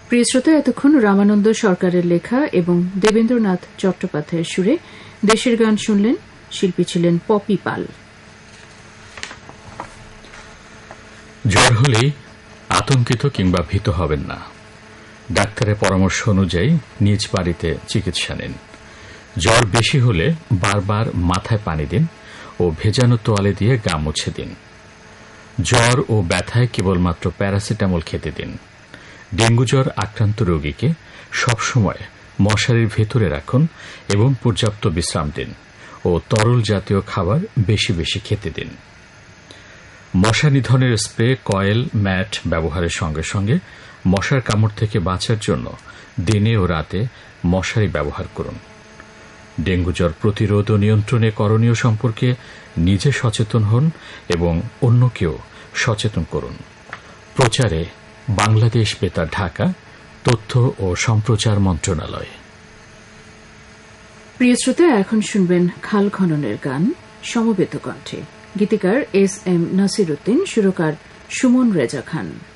প্রিয় শ্রোতা, এতক্ষণ রামানন্দ সরকারের লেখা এবং দেবেন্দ্রনাথ চট্টোপাধ্যায়ের সুরে দেশের গান শুনলেন। শিল্পী ছিলেন পপি পাল। জ্বর হলেই আতঙ্কিত কিংবা ভীত হবেন না। ডাক্তারের পরামর্শ অনুযায়ী নিজ বাড়িতে চিকিৎসা নিন। জ্বর বেশি হলে বারবার মাথায় পানি দিন ও ভেজানো তোয়ালে দিয়ে গা মুছে দিন। জ্বর ও ব্যথায় কেবলমাত্র প্যারাসিটামল খেতে দিন। ডেঙ্গু জ্বর আক্রান্ত রোগীকে সবসময় মশারির ভেতরে রাখুন এবং পর্যাপ্ত বিশ্রাম দিন ও তরল জাতীয় খাবার বেশি বেশি খেতে দিন। মশা নিধনের স্প্রে, কয়েল, ম্যাট ব্যবহারের সঙ্গে সঙ্গে মশার কামড় থেকে বাঁচার জন্য দিনে ও রাতে মশারি ব্যবহার করুন। ডেঙ্গু জ্বর প্রতিরোধ ও নিয়ন্ত্রণে করণীয় সম্পর্কে নিজে সচেতন হন এবং অন্যকেও সচেতন করুন। প্রচারে বাংলাদেশ বেতার, ঢাকা, তথ্য ও সম্প্রচার মন্ত্রণালয়। প্রিয় শ্রোতা, এখন শুনবেন খাল খননের গান সমবেত কণ্ঠে। গীতিকার এস এম নাসির উদ্দিন, সুরকার সুমন রেজা খান।